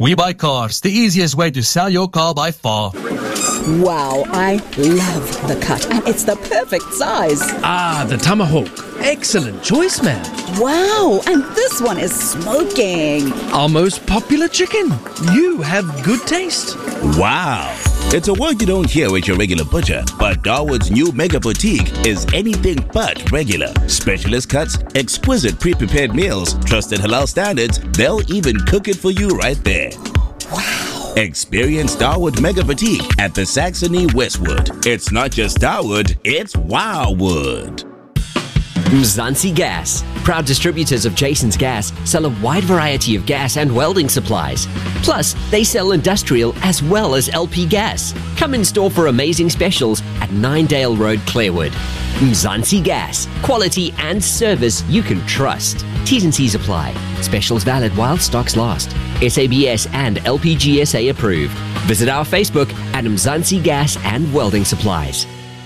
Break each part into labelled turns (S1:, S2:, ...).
S1: We Buy Cars, the easiest way to sell your car by far.
S2: Wow, I love the cut, and it's the perfect size.
S3: Ah, the tomahawk. Excellent choice, ma'am.
S2: Wow, and this one is smoking.
S3: Our most popular chicken. You have good taste.
S4: Wow. It's a word you don't hear with your regular butcher, but Darwood's new Mega Boutique is anything but regular. Specialist cuts, exquisite pre-prepared meals, trusted halal standards, they'll even cook it for you right there.
S2: Wow.
S4: Experience Darwood Mega Boutique at the Saxony Westwood. It's not just Darwood, it's Wowwood.
S5: Mzansi Gas, proud distributors of Jason's Gas, sell a wide variety of gas and welding supplies. Plus, they sell industrial as well as LP gas. Come in store for amazing specials at Ninedale Road, Clarewood. Mzansi Gas, quality and service you can trust. T's and C's apply. Specials valid while stocks last. SABS and LPGSA approved. Visit our Facebook at Mzansi Gas and Welding Supplies.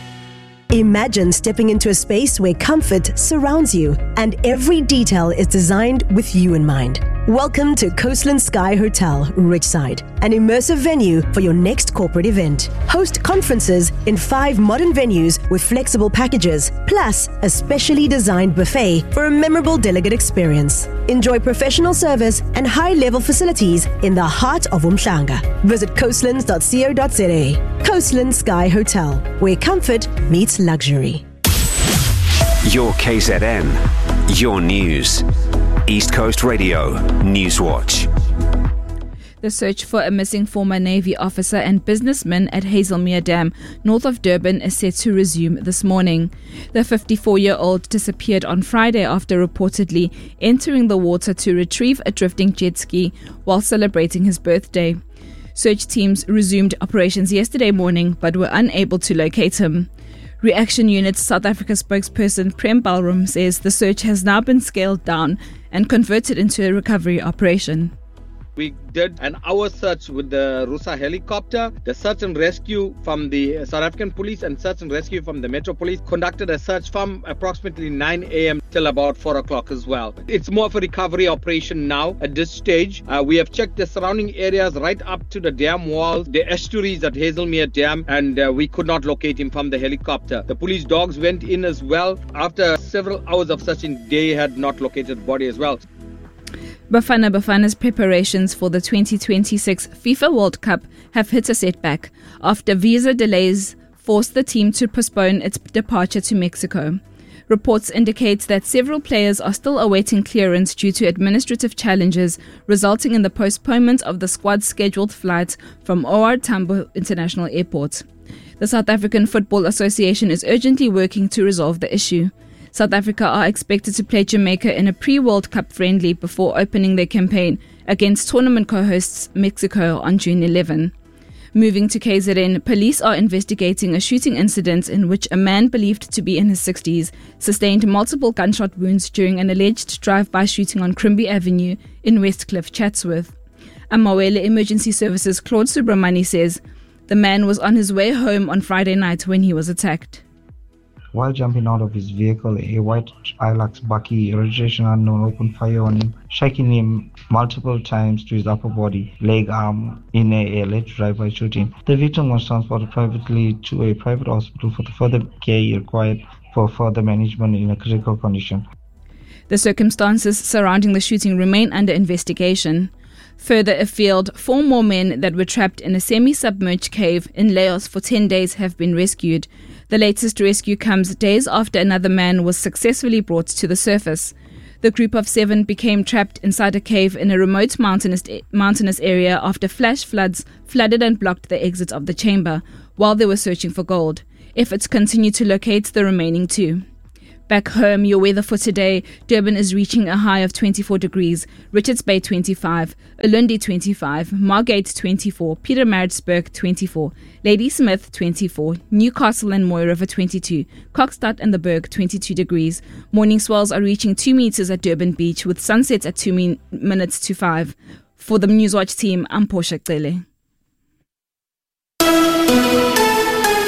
S6: Imagine stepping into a space where comfort surrounds you and every detail is designed with you in mind. Welcome to Coastland Sky Hotel, Richside, an immersive venue for your next corporate event. Host conferences in 5 modern venues with flexible packages, plus a specially designed buffet for a memorable delegate experience. Enjoy professional service and high-level facilities in the heart of Umhlanga. Visit coastlands.co.za. Coastland Sky Hotel, where comfort meets luxury.
S7: Your KZN, your news. East Coast Radio, Newswatch.
S8: The search for a missing former Navy officer and businessman at Hazelmere Dam, north of Durban, is set to resume this morning. The 54-year-old disappeared on Friday after reportedly entering the water to retrieve a drifting jet ski while celebrating his birthday. Search teams resumed operations yesterday morning but were unable to locate him. Reaction Unit's South Africa spokesperson Prem Balram says the search has now been scaled down and converted into a recovery operation.
S9: We did an hour search with the Rusa helicopter. The search and rescue from the South African police and search and rescue from the Metro Police conducted a search from approximately 9 a.m. till about 4 o'clock as well. It's more of a recovery operation now at this stage. We have checked the surrounding areas right up to the dam walls, the estuaries at Hazelmere Dam, and we could not locate him from the helicopter. The police dogs went in as well. After several hours of searching, they had not located the body as well.
S8: Bafana's preparations for the 2026 FIFA World Cup have hit a setback after visa delays forced the team to postpone its departure to Mexico. Reports indicate that several players are still awaiting clearance due to administrative challenges, resulting in the postponement of the squad's scheduled flight from OR Tambo International Airport. The South African Football Association is urgently working to resolve the issue. South Africa are expected to play Jamaica in a pre-World Cup friendly before opening their campaign against tournament co-hosts Mexico on June 11. Moving to KZN, police are investigating a shooting incident in which a man believed to be in his 60s sustained multiple gunshot wounds during an alleged drive-by shooting on Crimby Avenue in Westcliff, Chatsworth. Amawele Emergency Services Claude Subramani says the man was on his way home on Friday night when he was attacked.
S10: While jumping out of his vehicle, a white Hilux Bakkie, registration unknown, opened fire on him, striking him multiple times to his upper body, leg, arm, in a alleged drive-by shooting. The victim was transported privately to a private hospital for the further care he required for further management in a critical condition.
S8: The circumstances surrounding the shooting remain under investigation. Further afield, 4 more men that were trapped in a semi-submerged cave in Laos for 10 days have been rescued. The latest rescue comes days after another man was successfully brought to the surface. The group of 7 became trapped inside a cave in a remote mountainous area after flash floods flooded and blocked the exit of the chamber while they were searching for gold. Efforts continue to locate the remaining 2. Back home, your weather for today: Durban is reaching a high of 24 degrees, Richards Bay 25, Ulundi 25, Margate 24, Pietermaritzburg 24, Ladysmith 24, Newcastle and Mooi River 22, Kokstad and the Berg 22 degrees. Morning swells are reaching 2 meters at Durban Beach with sunsets at 2 minutes to 5. For the Newswatch team, I'm Portia Cele.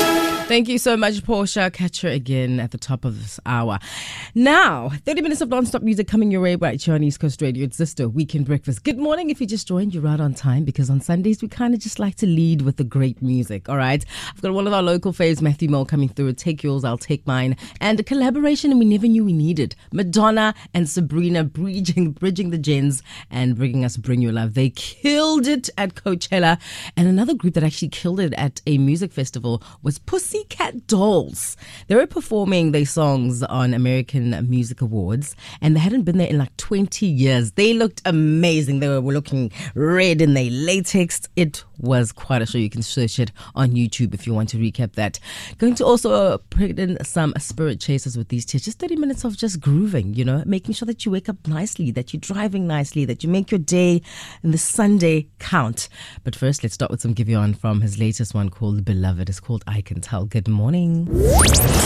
S11: Thank you so much, Portia. Catch her again at the top of this hour. Now, 30 minutes of non-stop music coming your way right here on East Coast Radio. It's Zisto Weekend Breakfast. Good morning. If you just joined, you're right on time because on Sundays, we kind of just like to lead with the great music, all right? I've got one of our local faves, Matthew Moe, coming through. Take yours, I'll take mine. And a collaboration we never knew we needed. Madonna and Sabrina bridging the gens and bringing us Bring Your Love. They killed it at Coachella. And another group that actually killed it at a music festival was Pussycat Dolls. They were performing their songs on American Music Awards and they hadn't been there in like 20 years. They looked amazing. They were looking red in their latex. It was quite a show. You can search it on YouTube if you want to recap that. Going to also put in some Spirit Chasers with these two. Just 30 minutes of just grooving, you know, making sure that you wake up nicely, that you're driving nicely, that you make your day and the Sunday count. But first, let's start with some Giveon from his latest one called Beloved. It's called I Can Tell. Good morning.